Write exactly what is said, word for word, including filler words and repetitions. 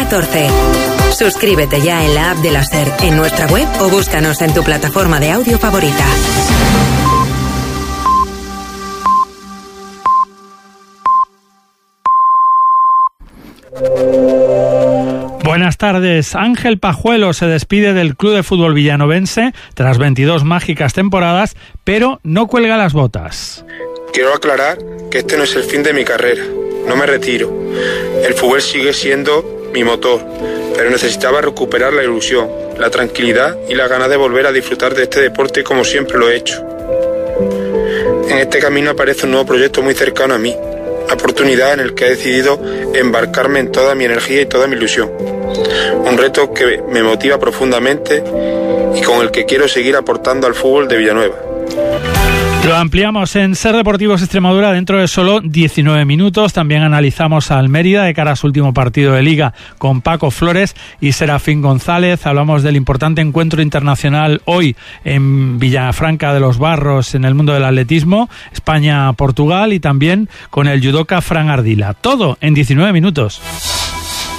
catorce. Suscríbete ya en la app de la SER, en nuestra web o búscanos en tu plataforma de audio favorita. Buenas tardes. Ángel Pajuelo se despide del Club de Fútbol Villanovense tras veintidós mágicas temporadas, pero no cuelga las botas. Quiero aclarar que este no es el fin de mi carrera. No me retiro. El fútbol sigue siendo mi motor, pero necesitaba recuperar la ilusión, la tranquilidad y la ganas de volver a disfrutar de este deporte como siempre lo he hecho. En este camino aparece un nuevo proyecto muy cercano a mí, una oportunidad en el que he decidido embarcarme en toda mi energía y toda mi ilusión. Un reto que me motiva profundamente y con el que quiero seguir aportando al fútbol de Villanueva. Lo ampliamos en SER Deportivos Extremadura dentro de solo diecinueve minutos. También analizamos al Mérida de cara a su último partido de Liga con Paco Flores y Serafín González. Hablamos del importante encuentro internacional hoy en Villafranca de los Barros en el mundo del atletismo, España-Portugal, y también con el judoka Fran Ardila. Todo en diecinueve minutos.